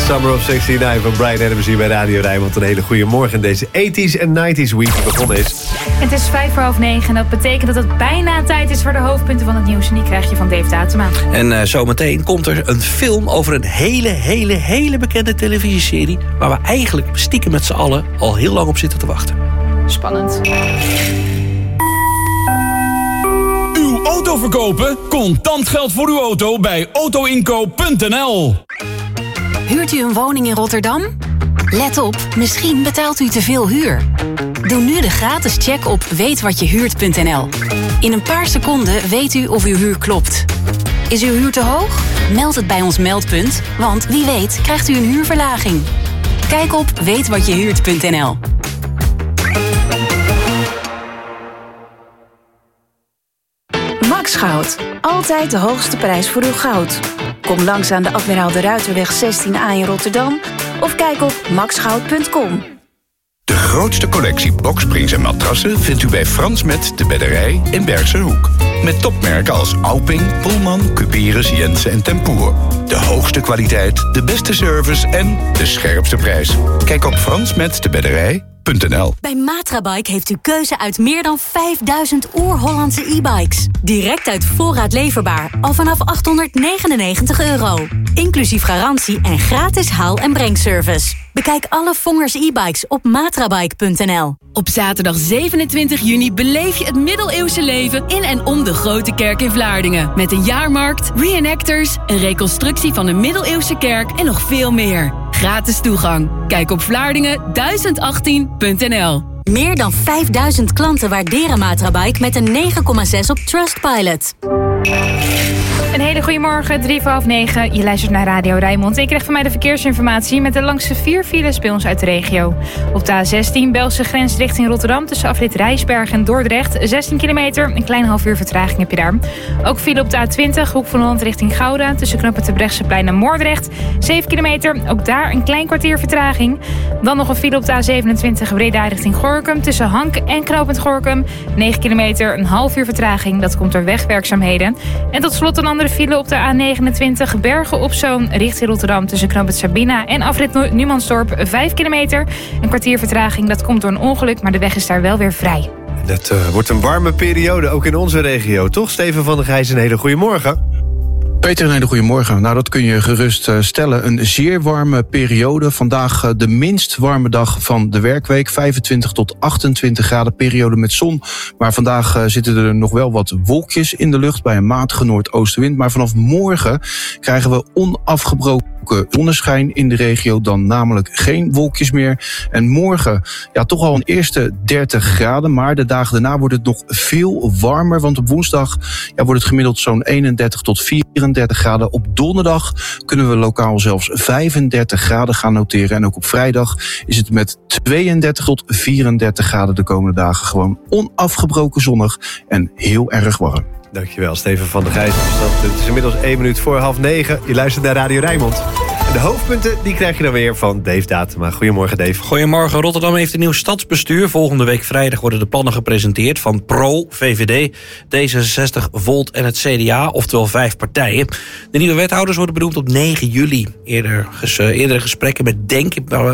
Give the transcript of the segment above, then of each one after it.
Summer of 69 van Bryan Adams hier bij Radio Rijnmond. Een hele goede morgen. Deze 80s en 90s week begonnen is. Het is 8:55 en dat betekent dat het bijna tijd is voor de hoofdpunten van het nieuws. En die krijg je van Dave Datema. En zometeen komt er een film over een hele bekende televisieserie... waar we eigenlijk stiekem met z'n allen al heel lang op zitten te wachten. Spannend. Uw auto verkopen? Contant geld voor uw auto bij autoinkoop.nl. Huurt u een woning in Rotterdam? Let op, misschien betaalt u te veel huur. Doe nu de gratis check op weetwatjehuurt.nl. In een paar seconden weet u of uw huur klopt. Is uw huur te hoog? Meld het bij ons meldpunt, want wie weet krijgt u een huurverlaging. Kijk op weetwatjehuurt.nl. Max Goud. Altijd de hoogste prijs voor uw goud. Kom langs aan de Admiraal de Ruiterweg 16A in Rotterdam of kijk op maxgoud.com. De grootste collectie boksprings en matrassen vindt u bij Frans Met de Bedderij in Bergserhoek. Met topmerken als Auping, Pullman, Cuperus, Jensen en Tempoer. De hoogste kwaliteit, de beste service en de scherpste prijs. Kijk op fransmetdebedderij.nl. Bij Matrabike heeft u keuze uit meer dan 5000 oer-Hollandse e-bikes. Direct uit voorraad leverbaar, al vanaf €899. Inclusief garantie en gratis haal- en brengservice. Bekijk alle Vongers e-bikes op matrabike.nl. Op zaterdag 27 juni beleef je het middeleeuwse leven in en om de Grote Kerk in Vlaardingen. Met een jaarmarkt, reenactors, een reconstructie van een middeleeuwse kerk en nog veel meer. Gratis toegang. Kijk op Vlaardingen1018.nl. Meer dan 5000 klanten waarderen Matrabike met een 9,6 op Trustpilot. Een hele goede morgen, 8:55. Je luistert naar Radio Rijnmond. Ik krijg van mij de verkeersinformatie met de langste 4 files bij ons uit de regio. Op de A16 Belgische grens richting Rotterdam tussen afrit Rijsberg en Dordrecht. 16 kilometer, een klein half uur vertraging heb je daar. Ook file op de A20 Hoek van Holland richting Gouda tussen knooppunt Terbrechtseplein en Moordrecht. 7 kilometer, ook daar een klein kwartier vertraging. Dan nog een file op de A27 Breda richting Gorinchem tussen Hank en knooppunt Gorinchem. 9 kilometer, een half uur vertraging. Dat komt door wegwerkzaamheden. En tot slot een andere file op de A29 Bergen op Zoom richting Rotterdam tussen knooppunt Sabina en afrit Numansdorp. 5 kilometer, een kwartier vertraging. Dat komt door een ongeluk, maar de weg is daar wel weer vrij. Dat wordt een warme periode, ook in onze regio, toch? Steven van der Gijs, een hele goede morgen. Peter, een hele goede morgen. Nou, dat kun je gerust stellen. Een zeer warme periode. Vandaag de minst warme dag van de werkweek. 25 tot 28 graden, periode met zon. Maar vandaag zitten er nog wel wat wolkjes in de lucht bij een matige noordoostenwind. Maar vanaf morgen krijgen we onafgebroken zonneschijn in de regio, dan namelijk geen wolkjes meer. En morgen, ja, toch al een eerste 30 graden, maar de dagen daarna wordt het nog veel warmer, want op woensdag wordt het gemiddeld zo'n 31 tot 34 graden. Op donderdag kunnen we lokaal zelfs 35 graden gaan noteren. En ook op vrijdag is het met 32 tot 34 graden de komende dagen gewoon onafgebroken zonnig en heel erg warm. Dankjewel, Steven van der Gijs. Het is inmiddels 1 minuut voor 8:30. Je luistert naar Radio Rijnmond. En de hoofdpunten die krijg je dan weer van Dave Datema. Goedemorgen, Dave. Goedemorgen. Rotterdam heeft een nieuw stadsbestuur. Volgende week vrijdag worden de plannen gepresenteerd van PRO, VVD, D66, Volt en het CDA, oftewel 5 partijen. De nieuwe wethouders worden benoemd op 9 juli. Eerdere gesprekken met Denk...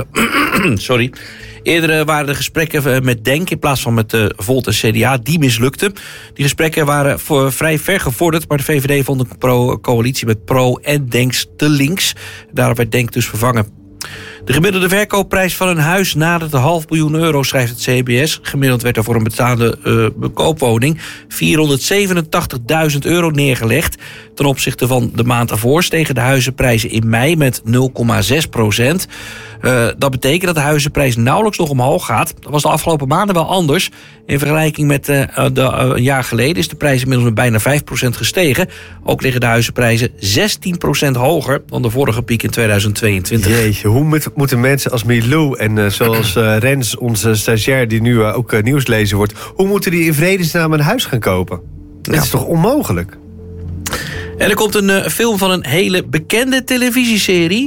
Eerder waren de gesprekken met Denk in plaats van met Volt en CDA. Die mislukten. Die gesprekken waren vrij ver gevorderd, maar de VVD vond een coalitie met PRO en Denk te links. Daarop werd Denk dus vervangen. De gemiddelde verkoopprijs van een huis nadert de €500.000, schrijft het CBS. Gemiddeld werd er voor een bestaande koopwoning €487.000 neergelegd. Ten opzichte van de maand ervoor stegen de huizenprijzen in mei met 0,6%. Dat betekent dat de huizenprijs nauwelijks nog omhoog gaat. Dat was de afgelopen maanden wel anders. In vergelijking met een jaar geleden is de prijs inmiddels met bijna 5% gestegen. Ook liggen de huizenprijzen 16% hoger dan de vorige piek in 2022. Jeetje, hoe moeten mensen als Milou en zoals Rens, onze stagiair die nu ook nieuws lezen wordt, hoe moeten die in vredesnaam een huis gaan kopen? Ja. Dat is toch onmogelijk? En er komt een film van een hele bekende televisieserie.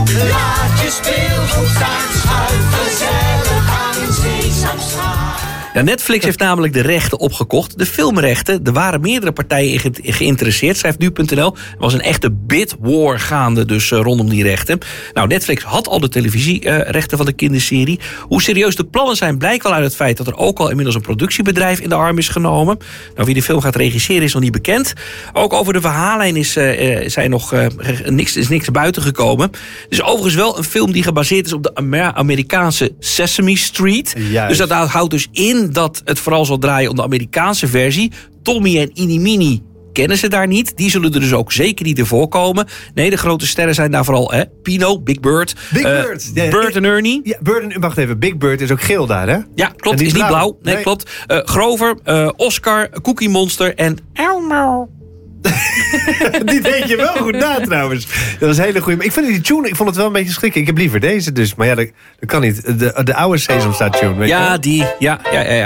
Laat je speelgoed staan, schuif gezellig aan Sesamstraat. Nou, Netflix heeft namelijk de rechten opgekocht. De filmrechten. Er waren meerdere partijen geïnteresseerd, schrijft nu.nl. Er was een echte bidwar gaande dus rondom die rechten. Nou, Netflix had al de televisierechten van de kinderserie. Hoe serieus de plannen zijn blijkt wel uit het feit dat er ook al inmiddels een productiebedrijf in de arm is genomen. Nou, wie de film gaat regisseren is nog niet bekend. Ook over de verhaallijn is niks buiten gekomen. Het is overigens wel een film die gebaseerd is op de Amerikaanse Sesame Street. Juist. Dus dat houdt dus in dat het vooral zal draaien om de Amerikaanse versie. Tommy en Inimini kennen ze daar niet. Die zullen er dus ook zeker niet in voorkomen. Nee, de grote sterren zijn daar vooral Pino, Big Bird. Bert en Ernie. Ja, wacht even, Big Bird is ook geel daar, hè? Ja, klopt. Is niet blauw. Nee, klopt. Grover, Oscar, Cookie Monster en Elmo. Die deed je wel goed na trouwens. Dat was een hele goede. Ik vind die tune, ik vond het wel een beetje schrikken. Ik heb liever deze dus. Maar ja, dat kan niet. De oude Sesamstraat tune. Weet ja, je? Die. Ja.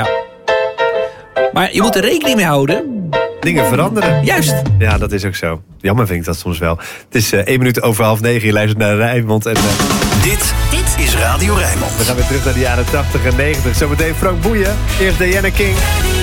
Maar je moet er rekening mee houden. Dingen veranderen. Juist. Ja, dat is ook zo. Jammer vind ik dat soms wel. Het is 1 minuut over 8:30. Je luistert naar Rijnmond. En, Dit is Radio Rijnmond. we gaan weer terug naar de jaren 80 en 90. Zometeen Frank Boeien. Eerst Diana King.